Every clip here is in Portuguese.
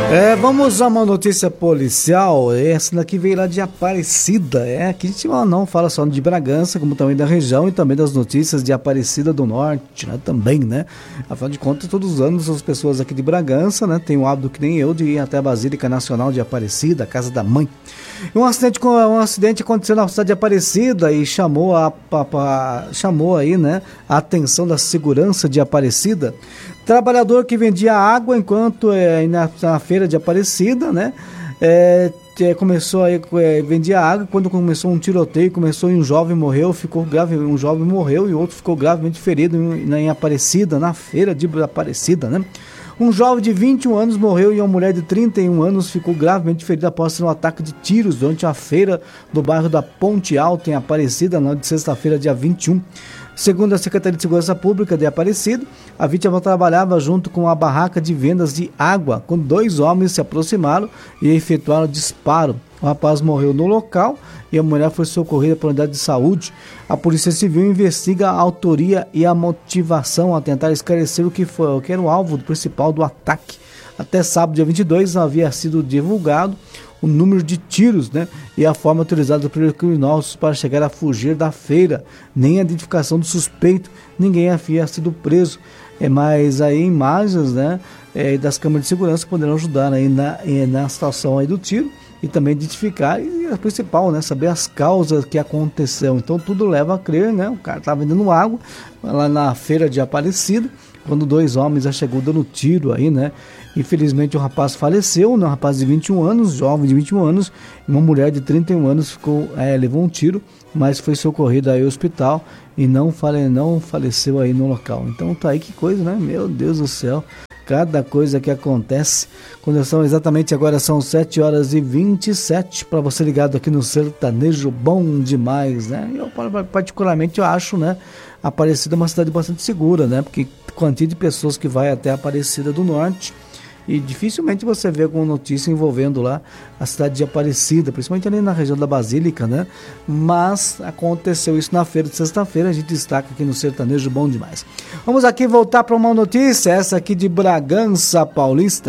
Vamos a uma notícia policial. Essa daqui veio lá de Aparecida. Aqui a gente não fala só de Bragança, como também da região e também das notícias de Aparecida do Norte, né? Também, né? Afinal de contas, todos os anos as pessoas aqui de Bragança, né, têm o hábito que nem eu de ir até a Basílica Nacional de Aparecida, a casa da mãe. Um acidente aconteceu na cidade de Aparecida e chamou aí, né, a atenção da segurança de Aparecida. Trabalhador que vendia água enquanto na feira de Aparecida, né? Começou aí, vendia água. Quando começou um tiroteio, um jovem morreu, ficou grave. Um jovem morreu e outro ficou gravemente ferido em Aparecida, na feira de Aparecida, né? Um jovem de 21 anos morreu e uma mulher de 31 anos ficou gravemente ferida após ser um ataque de tiros durante a feira do bairro da Ponte Alta, em Aparecida, na noite de sexta-feira, dia 21. Segundo a Secretaria de Segurança Pública de Aparecida, a vítima trabalhava junto com a barraca de vendas de água, quando dois homens se aproximaram e efetuaram disparo. O rapaz morreu no local e a mulher foi socorrida pela unidade de saúde. A Polícia Civil investiga a autoria e a motivação a tentar esclarecer o que era o alvo principal do ataque. Até sábado, dia 22, havia sido divulgado o número de tiros, né, e a forma utilizada pelos criminosos para chegar a fugir da feira. Nem a identificação do suspeito, ninguém havia sido preso. Mas aí imagens, né, das câmeras de segurança poderão ajudar aí na situação aí do tiro e também identificar, e a principal, né, saber as causas que aconteceu. Então tudo leva a crer, né, o cara estava vendendo água lá na feira de Aparecida, quando dois homens já chegou dando tiro aí, né. Infelizmente o rapaz faleceu, né? Um rapaz de 21 anos, jovem de 21 anos, e uma mulher de 31 anos levou um tiro, mas foi socorrida aí ao hospital e não faleceu aí no local. Então tá aí, que coisa, né? Meu Deus do céu, cada coisa que acontece. Quando exatamente agora são 7h27, para você ligado aqui no Sertanejo Bom Demais, né? Eu particularmente eu acho, né, Aparecida é uma cidade bastante segura, né? Porque quantidade de pessoas que vai até Aparecida do Norte, e dificilmente você vê alguma notícia envolvendo lá a cidade de Aparecida, principalmente ali na região da Basílica, né? Mas aconteceu isso na feira de sexta-feira, a gente destaca aqui no Sertanejo Bom Demais. Vamos aqui voltar para uma notícia, essa aqui de Bragança Paulista.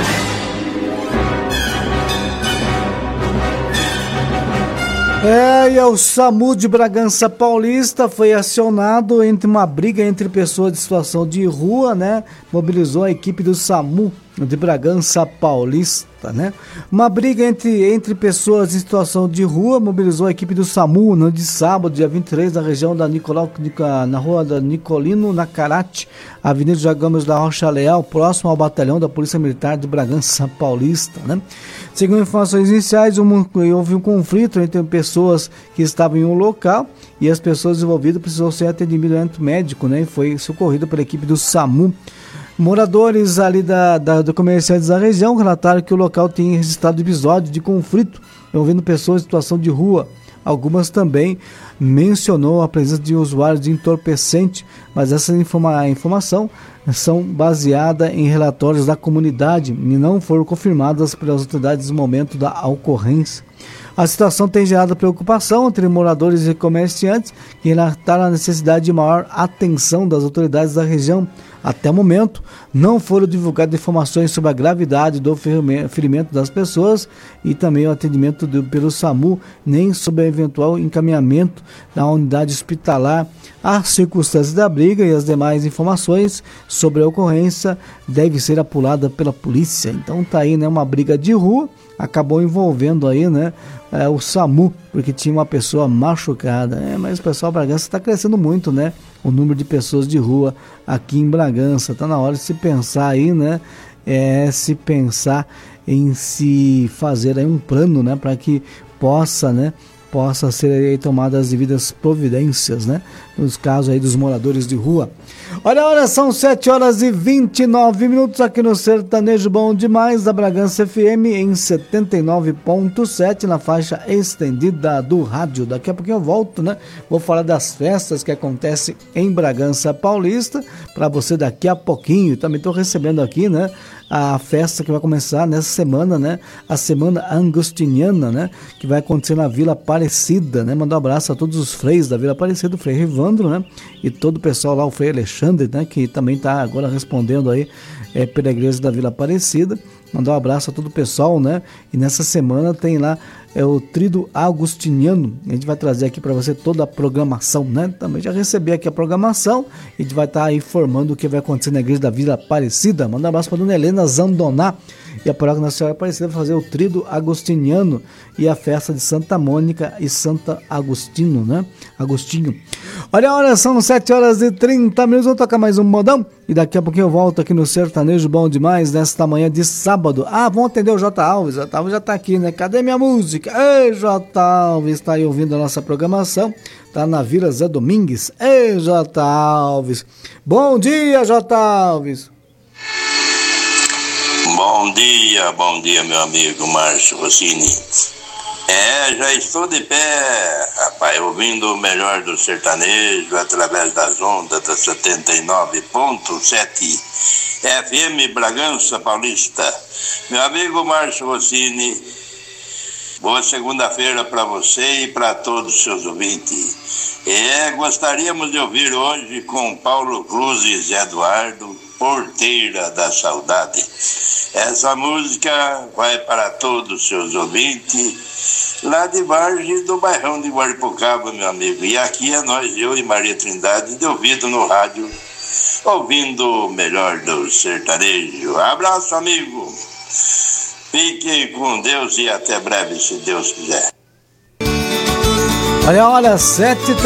E o SAMU de Bragança Paulista foi acionado entre uma briga entre pessoas de situação de rua, né? Mobilizou a equipe do SAMU de Bragança Paulista, né? Uma briga entre pessoas em situação de rua mobilizou a equipe do SAMU no de sábado, dia 23, na região da na rua da Nicolino Nacarate, Avenida João Gomes da Rocha Leal, próximo ao batalhão da Polícia Militar de Bragança Paulista, né? Segundo informações iniciais, houve um conflito entre pessoas que estavam em um local e as pessoas envolvidas precisou ser atendimento médico, né? E foi socorrido pela equipe do SAMU. Moradores ali do comerciantes da região relataram que o local tem registrado episódio de conflito envolvendo pessoas em situação de rua. Algumas também mencionou a presença de usuários de entorpecente, mas essa informação são baseadas em relatórios da comunidade e não foram confirmadas pelas autoridades no momento da ocorrência. A situação tem gerado preocupação entre moradores e comerciantes, que relataram a necessidade de maior atenção das autoridades da região. Até o momento, não foram divulgadas informações sobre a gravidade do ferimento das pessoas e também o atendimento pelo SAMU, nem sobre o eventual encaminhamento da unidade hospitalar. As circunstâncias da briga e as demais informações sobre a ocorrência devem ser apuradas pela polícia. Então tá aí, né, uma briga de rua, acabou envolvendo aí, né, o SAMU, porque tinha uma pessoa machucada. Mas o pessoal Bragança está crescendo muito, né? O número de pessoas de rua aqui em Bragança. Está na hora de se pensar aí, né? Se pensar em se fazer aí um plano, né? Para que possa ser aí tomadas as devidas providências, né? Nos casos aí dos moradores de rua. Olha, são 7h29 aqui no Sertanejo Bom Demais da Bragança FM em 79.7 na faixa estendida do rádio. Daqui a pouquinho eu volto, né? Vou falar das festas que acontecem em Bragança Paulista para você daqui a pouquinho. Também estou recebendo aqui, né, a festa que vai começar nessa semana, né? A Semana Agostiniana, né? Que vai acontecer na Vila Aparecida, né? Mandar um abraço a todos os freios da Vila Aparecida, o Frei Rivandro, né? E todo o pessoal lá, o Frei Alexandre, né? Que também está agora respondendo aí pela igreja da Vila Aparecida. Mandar um abraço a todo o pessoal, né? E nessa semana tem lá o Tríduo Agostiniano. A gente vai trazer aqui para você toda a programação, né? Também já recebi aqui a programação e a gente vai estar aí informando o que vai acontecer na igreja da Vila Aparecida. Manda um abraço para dona Helena Zandoná e a paróquia Nossa Senhora Aparecida vai fazer o Tríduo Agostiniano e a festa de Santa Mônica e Santo Agostinho, né? Agostinho. Olha a hora, são 7h30. Vamos tocar mais um modão e daqui a pouquinho eu volto aqui no Sertanejo Bom Demais nesta manhã de sábado. Vamos atender o J. Alves. J. Alves já tá aqui, né? Cadê minha música? Ei, J. Alves, tá aí ouvindo a nossa programação. Tá na Vila Zé Domingues. Ei, J. Alves. Bom dia, J. Alves. Bom dia, meu amigo Márcio Rossini. Já estou de pé, rapaz, ouvindo o melhor do sertanejo através das ondas da 79.7 FM Bragança Paulista. Meu amigo Márcio Rossini, boa segunda-feira para você e para todos os seus ouvintes. Gostaríamos de ouvir hoje com Paulo Cruz e Zé Eduardo, Porteira da Saudade. Essa música vai para todos os seus ouvintes lá de Vargem do bairrão de Guaripucaba, meu amigo. E aqui é nós, eu e Maria Trindade, de ouvido no rádio, ouvindo o melhor do sertanejo. Abraço, amigo. Fiquem com Deus e até breve, se Deus quiser. Olha, 7h30.